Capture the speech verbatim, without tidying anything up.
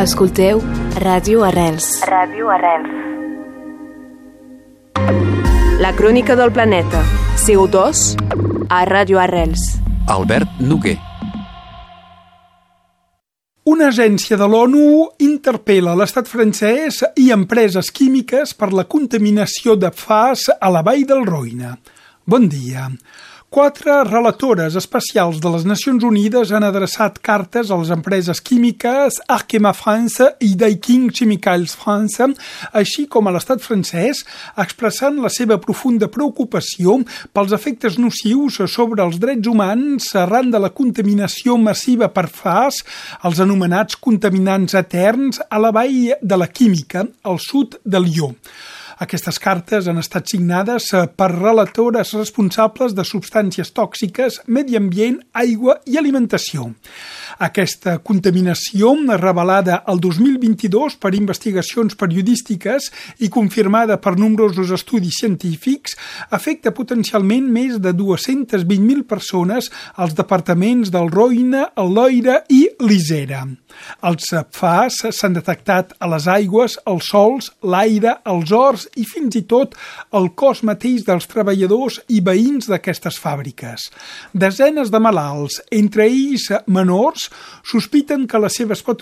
Escolteu Ràdio Arrels. Ràdio Arrels. La crònica del planeta. C O dos a Ràdio Arrels. Albert Noguer. Una agència de l'ONU interpel·la l'estat francès i empreses químiques per la contaminació de P F A S a la vall del Roine. Bon dia. Quatre relatores especials de les Nacions Unides han adreçat cartes a les empreses químiques Arkema France i Daikin Chemicals France, així com a l'estat francès, expressant la seva profunda preocupació pels efectes nocius sobre els drets humans arran de la contaminació massiva per P F A S, els anomenats contaminants eterns, a la vall de la Química, al sud de Lió. Aquestes cartes han estat signades per relatores responsables de substàncies tòxiques, medi ambient, aigua i alimentació. Aquesta contaminació, revelada el dos mil vint-i-dos per investigacions periodístiques i confirmada per nombrosos estudis científics, afecta potencialment més de dues-centes vint mil persones als departaments del Roine, el Loira i l'Isera. Els P F A S s'han detectat a les aigües, els sòls, l'aire, els horts i fins i tot el cos mateix dels treballadors i veïns d'aquestes fàbriques. Desenes de malalts, entre ells menors, sospiten que les seves patologies